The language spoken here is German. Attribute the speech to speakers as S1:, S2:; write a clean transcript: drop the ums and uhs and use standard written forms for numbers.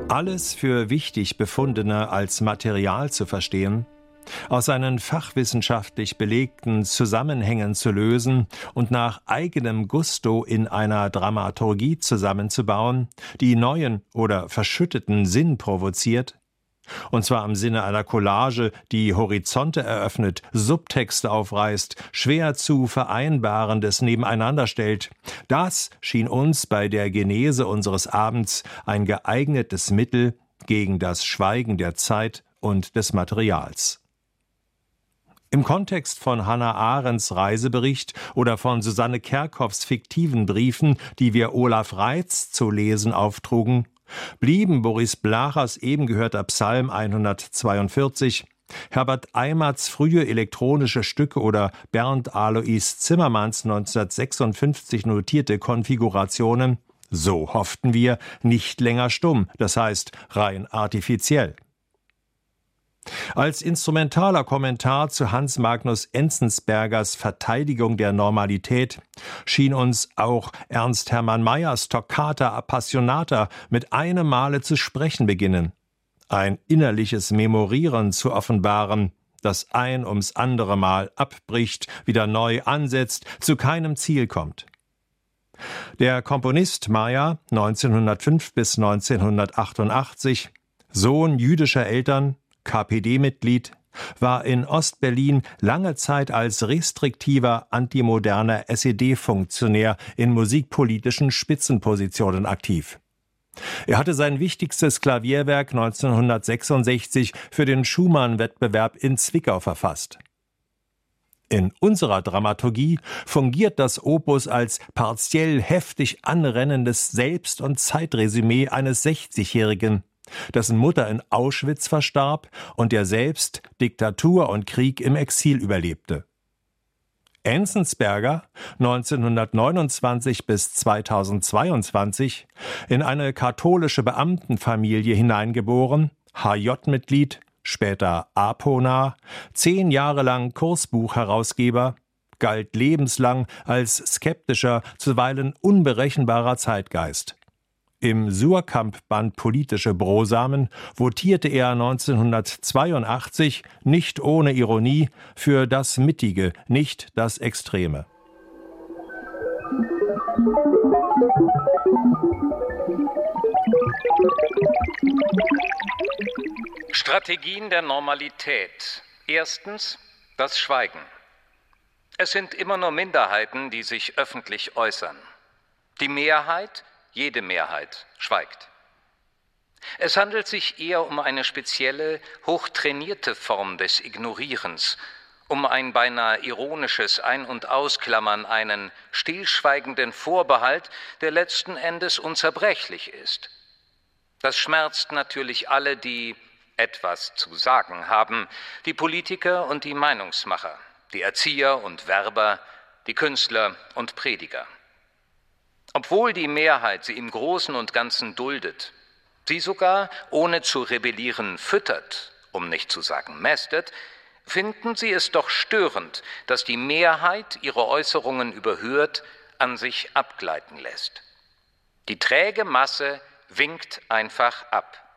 S1: Alles für wichtig Befundene als Material zu verstehen, aus seinen fachwissenschaftlich belegten Zusammenhängen zu lösen und nach eigenem Gusto in einer Dramaturgie zusammenzubauen, die neuen oder verschütteten Sinn provoziert, und zwar im Sinne einer Collage, die Horizonte eröffnet, Subtexte aufreißt, schwer zu Vereinbarendes nebeneinander stellt. Das schien uns bei der Genese unseres Abends ein geeignetes Mittel gegen das Schweigen der Zeit und des Materials. Im Kontext von Hannah Arendts Reisebericht oder von Susanne Kerkhoffs fiktiven Briefen, die wir Olaf Reitz zu lesen auftrugen, blieben Boris Blachers eben gehörter Psalm 142, Herbert Eimerts frühe elektronische Stücke oder Bernd Alois Zimmermanns 1956 notierte Konfigurationen, so hofften wir, nicht länger stumm, das heißt rein artifiziell. Als instrumentaler Kommentar zu Hans Magnus Enzensbergers Verteidigung der Normalität schien uns auch Ernst Hermann Mayers Toccata Appassionata mit einem Male zu sprechen beginnen. Ein innerliches Memorieren zu offenbaren, das ein ums andere Mal abbricht, wieder neu ansetzt, zu keinem Ziel kommt. Der Komponist Mayer, 1905 bis 1988, Sohn jüdischer Eltern, KPD-Mitglied, war in Ostberlin lange Zeit als restriktiver, antimoderner SED-Funktionär in musikpolitischen Spitzenpositionen aktiv. Er hatte sein wichtigstes Klavierwerk 1966 für den Schumann-Wettbewerb in Zwickau verfasst. In unserer Dramaturgie fungiert das Opus als partiell heftig anrennendes Selbst- und Zeitresümee eines 60-Jährigen, dessen Mutter in Auschwitz verstarb und der selbst Diktatur und Krieg im Exil überlebte. Enzensberger, 1929 bis 2022, in eine katholische Beamtenfamilie hineingeboren, HJ-Mitglied, später APO-nah, 10 Jahre lang Kursbuchherausgeber, galt lebenslang als skeptischer, zuweilen unberechenbarer Zeitgeist. Im Suhrkamp-Band Politische Brosamen votierte er 1982, nicht ohne Ironie, für das Mittige, nicht das Extreme.
S2: Strategien der Normalität. Erstens, das Schweigen. Es sind immer nur Minderheiten, die sich öffentlich äußern. Die Mehrheit, jede Mehrheit, schweigt. Es handelt sich eher um eine spezielle, hochtrainierte Form des Ignorierens, um ein beinahe ironisches Ein- und Ausklammern, einen stillschweigenden Vorbehalt, der letzten Endes unzerbrechlich ist. Das schmerzt natürlich alle, die etwas zu sagen haben, die Politiker und die Meinungsmacher, die Erzieher und Werber, die Künstler und Prediger. Obwohl die Mehrheit sie im Großen und Ganzen duldet, sie sogar, ohne zu rebellieren, füttert, um nicht zu sagen mästet, finden sie es doch störend, dass die Mehrheit ihre Äußerungen überhört, an sich abgleiten lässt. Die träge Masse winkt einfach ab.